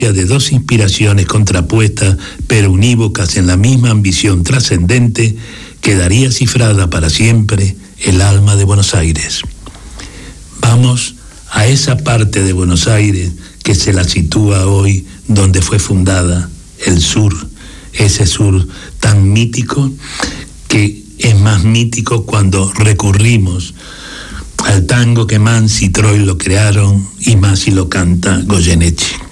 de dos inspiraciones contrapuestas pero unívocas en la misma ambición trascendente, quedaría cifrada para siempre el alma de Buenos Aires. Vamos a esa parte de Buenos Aires que se la sitúa hoy donde fue fundada, el sur, ese sur tan mítico que es más mítico cuando recurrimos al tango que Mansi y Troy lo crearon y Masi lo canta Goyeneche.